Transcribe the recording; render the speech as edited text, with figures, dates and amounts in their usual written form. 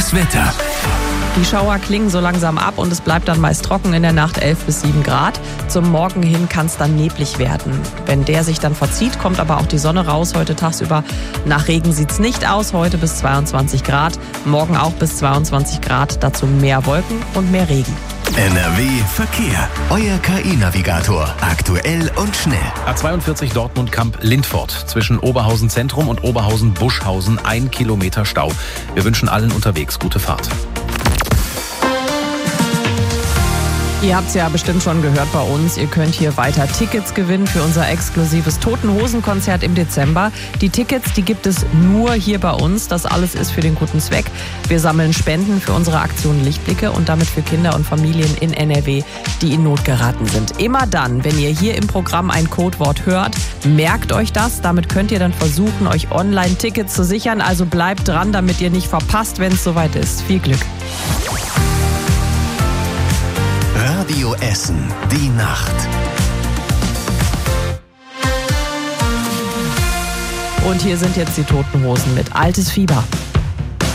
Das Wetter. Die Schauer klingen so langsam ab und es bleibt dann meist trocken in der Nacht 11 bis 7 Grad. Zum Morgen hin kann es dann neblig werden. Wenn der sich dann verzieht, kommt aber auch die Sonne raus. Heute tagsüber nach Regen sieht es nicht aus. Heute bis 22 Grad, morgen auch bis 22 Grad. Dazu mehr Wolken und mehr Regen. NRW Verkehr. Euer KI-Navigator. Aktuell und schnell. A42 Dortmund-Kamp-Lindfort. Zwischen Oberhausen Zentrum und Oberhausen-Buschhausen 1 Kilometer Stau. Wir wünschen allen unterwegs gute Fahrt. Ihr habt es ja bestimmt schon gehört bei uns. Ihr könnt hier weiter Tickets gewinnen für unser exklusives Toten-Hosen-Konzert im Dezember. Die Tickets, die gibt es nur hier bei uns. Das alles ist für den guten Zweck. Wir sammeln Spenden für unsere Aktion Lichtblicke und damit für Kinder und Familien in NRW, die in Not geraten sind. Immer dann, wenn ihr hier im Programm ein Codewort hört, merkt euch das. Damit könnt ihr dann versuchen, euch online Tickets zu sichern. Also bleibt dran, damit ihr nicht verpasst, wenn es soweit ist. Viel Glück. Radio Essen, die Nacht. Und hier sind jetzt die Toten Hosen mit Altes Fieber.